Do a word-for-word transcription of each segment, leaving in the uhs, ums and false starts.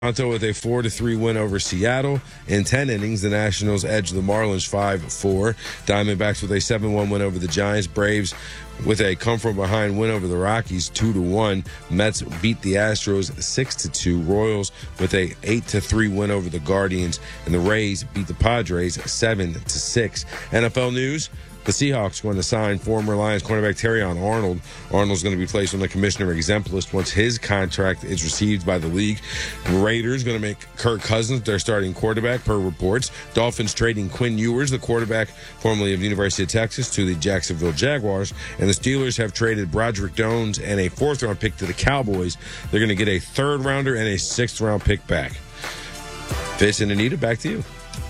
Toronto with a four to three win over Seattle. In ten innings, the Nationals edged the Marlins five four. Diamondbacks with a seven one win over the Giants. Braves with a come-from-behind win over the Rockies two to one. Mets beat the Astros six to two. Royals with a eight to three win over the Guardians. And the Rays beat the Padres seven to six. N F L news. The Seahawks going to sign former Lions cornerback Terrion Arnold. Arnold's going to be placed on the commissioner exempt list once his contract is received by the league. The Raiders going to make Kirk Cousins their starting quarterback, per reports. Dolphins trading Quinn Ewers, the quarterback formerly of the University of Texas, to the Jacksonville Jaguars. And the Steelers have traded Broderick Jones and a fourth-round pick to the Cowboys. They're going to get a third-rounder and a sixth-round pick back. Fitz and Anita, back to you.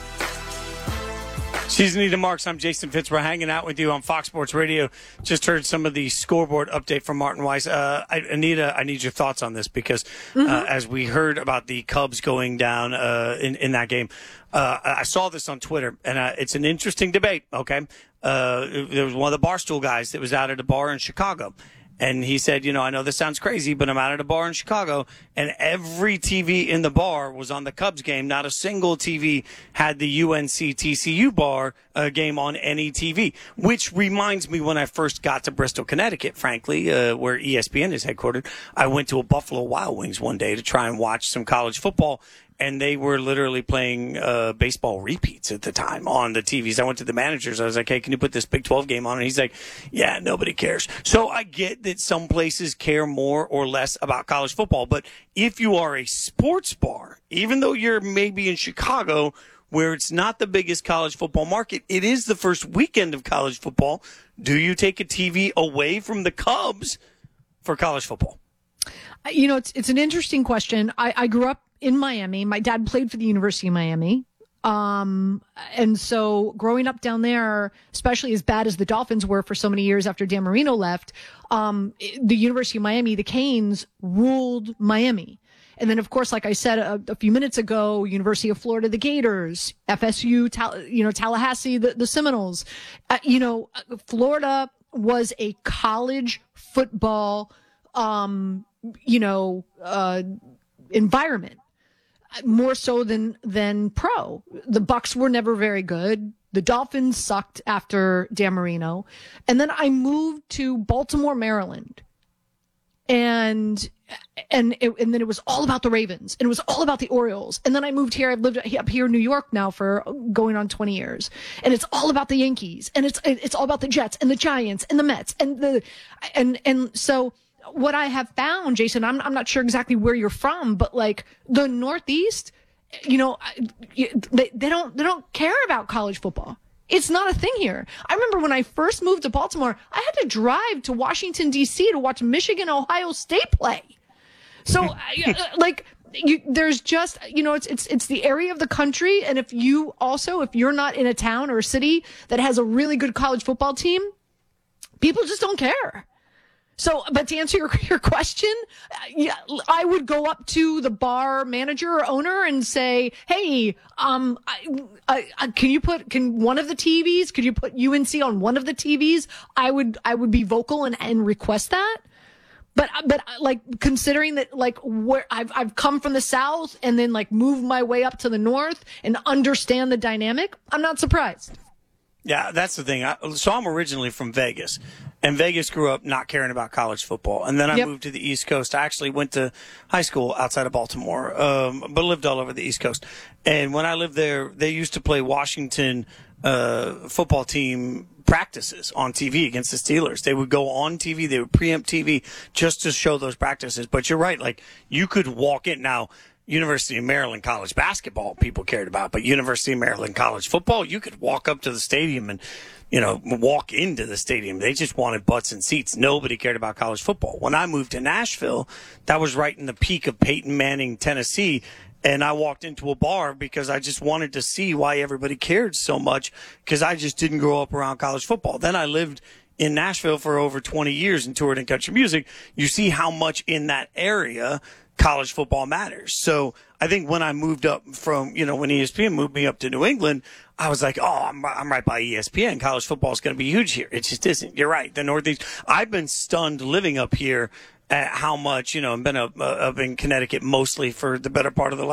She's Anita Marks. I'm Jason Fitz. We're hanging out with you on Fox Sports Radio. Just heard some of the scoreboard update from Martin Weiss. Uh, I, Anita, I need your thoughts on this because mm-hmm. uh, as we heard about the Cubs going down uh, in, in that game, uh, I saw this on Twitter, and uh, it's an interesting debate, okay? Uh, there was one of the Barstool guys that was out at a bar in Chicago. And he said, you know, I know this sounds crazy, but I'm out at a bar in Chicago, and every T V in the bar was on the Cubs game. Not a single T V had the U N C T C U bar uh, game on any T V, which reminds me when I first got to Bristol, Connecticut, frankly, uh, where E S P N is headquartered. I went to a Buffalo Wild Wings one day to try and watch some college football. And they were literally playing uh, baseball repeats at the time on the T Vs. I went to the managers. I was like, hey, can you put this Big twelve game on? And he's like, yeah, nobody cares. So I get that some places care more or less about college football. But if you are a sports bar, even though you're maybe in Chicago, where it's not the biggest college football market, it is the first weekend of college football. Do you take a T V away from the Cubs for college football? You know, it's it's an interesting question. I, I grew up in Miami. My dad played for the University of Miami. Um, and so growing up down there, especially as bad as the Dolphins were for so many years after Dan Marino left, um, the University of Miami, the Canes, ruled Miami. And then, of course, like I said a, a few minutes ago, University of Florida, the Gators, F S U, Tal- you know, Tallahassee, the, the Seminoles. Uh, you know, Florida was a college football, um, you know, uh, environment. More so than than pro. The Bucks were never very good. The Dolphins sucked after Dan Marino. And then I moved to Baltimore, Maryland. And and it, and then it was all about the Ravens. And it was all about the Orioles. And then I moved here. I've lived up here in New York now for going on twenty years. And it's all about the Yankees. And it's it's all about the Jets and the Giants and the Mets. And the and and so what I have found, Jason, I'm I'm not sure exactly where you're from, but like the Northeast, you know, they they don't they don't care about college football. It's not a thing here. I remember when I first moved to Baltimore, I had to drive to Washington D C to watch Michigan Ohio State play. So like you, there's just, you know, it's it's it's the area of the country, and if you also if you're not in a town or a city that has a really good college football team, people just don't care. So, but to answer your, your question, yeah, I would go up to the bar manager or owner and say, "Hey, um, I, I, can you put can one of the T Vs? Could you put U N C on one of the T Vs?" I would I would be vocal and, and request that. But but like considering that like where I've I've come from the South and then like moved my way up to the North and understand the dynamic, I'm not surprised. Yeah, that's the thing. I, so I'm originally from Vegas. And Vegas grew up not caring about college football. And then I yep. moved to the East Coast. I actually went to high school outside of Baltimore, um, but lived all over the East Coast. And when I lived there, they used to play Washington uh, football team practices on T V against the Steelers. They would go on T V. They would preempt T V just to show those practices. But you're right. Like, you could walk in. Now, University of Maryland college basketball people cared about, but University of Maryland college football, you could walk up to the stadium and, you know, walk into the stadium. They just wanted butts and seats. Nobody cared about college football. When I moved to Nashville, that was right in the peak of Peyton Manning, Tennessee, and I walked into a bar because I just wanted to see why everybody cared so much, because I just didn't grow up around college football. Then I lived in Nashville for over twenty years and toured in country music. You see how much in that area college football matters. So I think when I moved up from, you know, when E S P N moved me up to New England, I was like, oh, I'm, I'm right by E S P N. College football is going to be huge here. It just isn't. You're right. The Northeast. I've been stunned living up here at how much, you know, I've been up, uh, up in Connecticut mostly for the better part of the